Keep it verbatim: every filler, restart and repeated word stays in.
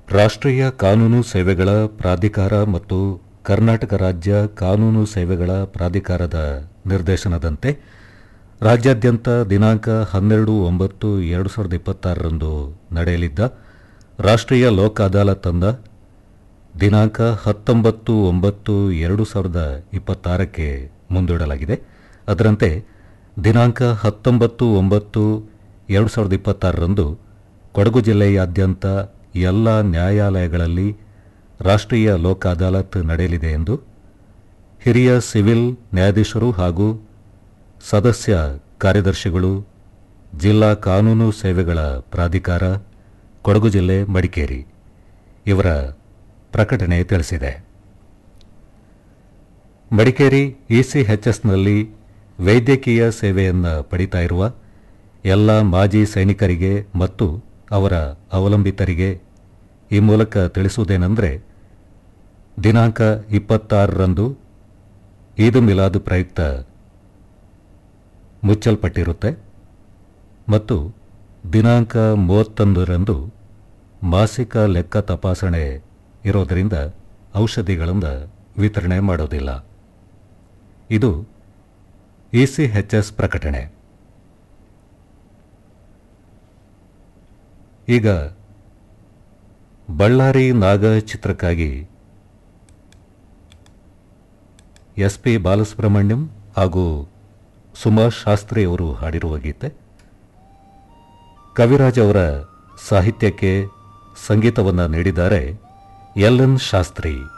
ರಾಷ್ಟ್ರೀಯ ಕಾನೂನು ಸೇವೆಗಳ ಪ್ರಾಧಿಕಾರ ಮತ್ತು ಕರ್ನಾಟಕ ರಾಜ್ಯ ಕಾನೂನು ಸೇವೆಗಳ ಪ್ರಾಧಿಕಾರದ ನಿರ್ದೇಶನದಂತೆ ರಾಜ್ಯಾದ್ಯಂತ ದಿನಾಂಕ ಹನ್ನೆರಡು ಒಂಬತ್ತು ಎರಡು ಸಾವಿರದ ಇಪ್ಪತ್ತಾರರಂದು ನಡೆಯಲಿದ್ದ ರಾಷ್ಟ್ರೀಯ ಲೋಕ್ ಅದಾಲತನ್ನು ದಿನಾಂಕ ಹತ್ತೊಂಬತ್ತು ಒಂಬತ್ತು ಎರಡು ಸಾವಿರದ ಇಪ್ಪತ್ತಾರಕ್ಕೆ ಮುಂದೂಡಲಾಗಿದೆ. ಅದರಂತೆ ದಿನಾಂಕ ಹತ್ತೊಂಬತ್ತು ಒಂಬತ್ತು ಎರಡು ಸಾವಿರದ ಇಪ್ಪತ್ತಾರರಂದು ಕೊಡಗು ಜಿಲ್ಲೆಯಾದ್ಯಂತ ಎಲ್ಲ ನ್ಯಾಯಾಲಯಗಳಲ್ಲಿ ರಾಷ್ಟ್ರೀಯ ಲೋಕ್ ಅದಾಲತ್ ನಡೆಯಲಿದೆ ಎಂದು ಹಿರಿಯ ಸಿವಿಲ್ ನ್ಯಾಯಾಧೀಶರು ಹಾಗೂ ಸದಸ್ಯ ಕಾರ್ಯದರ್ಶಿಗಳು, ಜಿಲ್ಲಾ ಕಾನೂನು ಸೇವೆಗಳ ಪ್ರಾಧಿಕಾರ, ಕೊಡಗು ಜಿಲ್ಲೆ ಮಡಿಕೇರಿ ಇವರ ಪ್ರಕಟಣೆ ತಿಳಿಸಿದೆ. ಮಡಿಕೇರಿ ಇಸಿಎಚ್ಎಸ್ನಲ್ಲಿ ವೈದ್ಯಕೀಯ ಸೇವೆಯನ್ನು ಪಡಿತಾ ಇರುವ ಎಲ್ಲ ಮಾಜಿ ಸೈನಿಕರಿಗೆ ಮತ್ತು ಅವರ ಅವಲಂಬಿತರಿಗೆ ಈ ಮೂಲಕ ತಿಳಿಸುವುದೇನೆಂದರೆ, ದಿನಾಂಕ ಇಪ್ಪತ್ತಾರರಂದು ಈದ್ ಮಿಲಾದ್ ಪ್ರಯುಕ್ತ ಮುಚ್ಚಲ್ಪಟ್ಟಿರುತ್ತೆ ಮತ್ತು ದಿನಾಂಕ ಮೂವತ್ತೊಂದರಂದು ಮಾಸಿಕ ಲೆಕ್ಕ ತಪಾಸಣೆ ಇರೋದರಿಂದ ಔಷಧಿಗಳನ್ನು ವಿತರಣೆ ಮಾಡೋದಿಲ್ಲ. ಇದು ಇಸಿಎಚ್ಎಸ್ ಪ್ರಕಟಣೆ. ಈಗ ಬಳ್ಳಾರಿ ನಾಗ ಚಿತ್ರಕ್ಕಾಗಿ ಎಸ್ ಪಿ ಬಾಲಸುಬ್ರಹ್ಮಣ್ಯಂ ಹಾಗೂ ಸುಭಾಷ್ ಶಾಸ್ತ್ರಿ ಅವರು ಹಾಡಿರುವ ಗೀತೆ. ಕವಿರಾಜ್ ಅವರ ಸಾಹಿತ್ಯಕ್ಕೆ ಸಂಗೀತವನ್ನು ನೀಡಿದ್ದಾರೆ ಎಲ್ ಎನ್ ಶಾಸ್ತ್ರಿ.